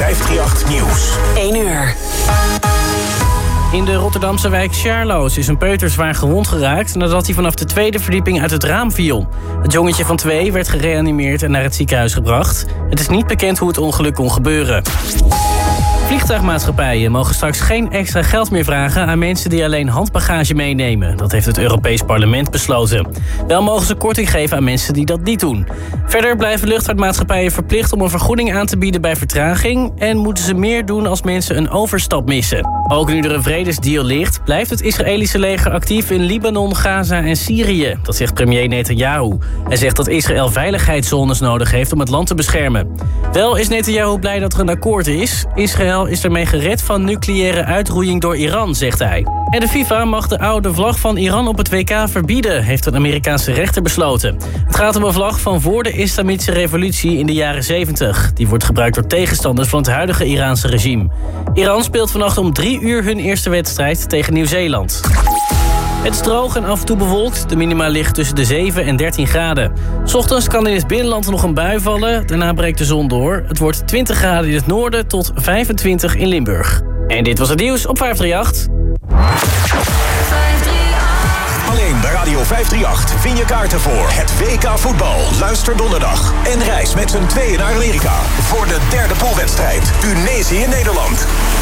538 Nieuws. 1 uur. In de Rotterdamse wijk Sjaarloos is een peuter zwaar gewond geraakt nadat hij vanaf de tweede verdieping uit het raam viel. Het jongetje van 2 werd gereanimeerd en naar het ziekenhuis gebracht. Het is niet bekend hoe het ongeluk kon gebeuren. Vliegtuigmaatschappijen mogen straks geen extra geld meer vragen aan mensen die alleen handbagage meenemen. Dat heeft het Europees Parlement besloten. Wel mogen ze korting geven aan mensen die dat niet doen. Verder blijven luchtvaartmaatschappijen verplicht om een vergoeding aan te bieden bij vertraging en moeten ze meer doen als mensen een overstap missen. Ook nu er een vredesdeal ligt, blijft het Israëlische leger actief in Libanon, Gaza en Syrië. Dat zegt premier Netanyahu. Hij zegt dat Israël veiligheidszones nodig heeft om het land te beschermen. Wel is Netanyahu blij dat er een akkoord is. Israël is ermee gered van nucleaire uitroeiing door Iran, zegt hij. En de FIFA mag de oude vlag van Iran op het WK verbieden, heeft een Amerikaanse rechter besloten. Het gaat om een vlag van voor de Islamitische revolutie in de jaren 70. Die wordt gebruikt door tegenstanders van het huidige Iraanse regime. Iran speelt vannacht om 3 uur hun eerste wedstrijd tegen Nieuw-Zeeland. Het is droog en af en toe bewolkt. De minima ligt tussen de 7 en 13 graden. 's Ochtends kan in het binnenland nog een bui vallen. Daarna breekt de zon door. Het wordt 20 graden in het noorden tot 25 in Limburg. En dit was het nieuws op 538. Alleen bij Radio 538 win je kaarten voor het WK voetbal. Luister donderdag en reis met z'n tweeën naar Amerika voor de derde poolwedstrijd. Tunesië-Nederland.